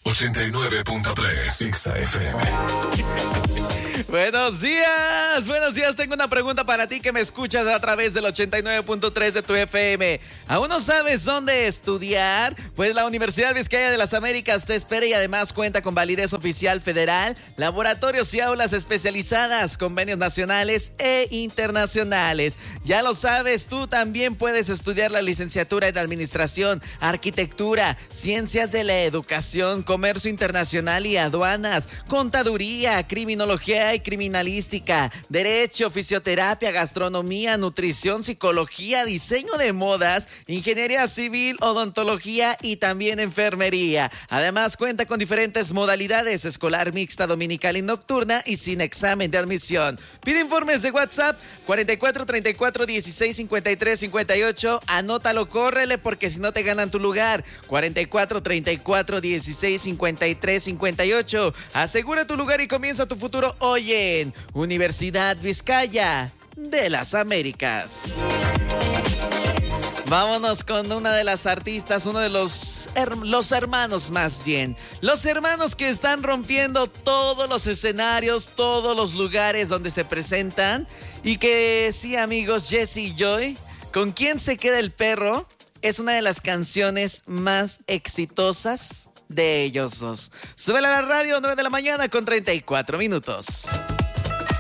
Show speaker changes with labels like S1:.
S1: 89.3 XFM.
S2: Buenos días. Tengo una pregunta para ti que me escuchas a través del 89.3 de tu FM. ¿Aún no sabes dónde estudiar? Pues la Universidad Vizcaya de las Américas te espera y además cuenta con validez oficial federal, laboratorios y aulas especializadas, convenios nacionales e internacionales. Ya lo sabes, tú también puedes estudiar la licenciatura en Administración, Arquitectura, Ciencias de la Educación, Comercio Internacional y Aduanas, Contaduría, Criminología y Criminalística, Derecho, Fisioterapia, Gastronomía, Nutrición, Psicología, Diseño de Modas, Ingeniería Civil, Odontología y también Enfermería. Además cuenta con diferentes modalidades: escolar, mixta, dominical y nocturna y sin examen de admisión. Pide informes de WhatsApp 44 34 16 53 58. Anótalo, córrele porque si no te ganan tu lugar. 44 34 16 53 58. Asegura tu lugar y comienza tu futuro hoy en Universidad Vizcaya de las Américas. Vámonos con una de las artistas, uno de los hermanos más bien. Los hermanos que están rompiendo todos los escenarios, todos los lugares donde se presentan. Y que sí, amigos, Jesse y Joy, ¿Con quién se queda el perro? Es una de las canciones más exitosas de ellos dos. Súbela a la radio, 9 de la mañana con 34 minutos.